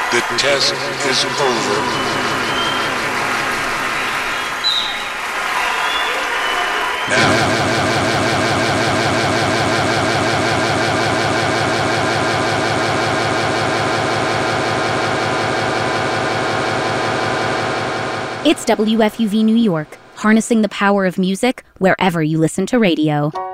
The test is over. Now. It's WFUV New York, harnessing the power of music wherever you listen to radio.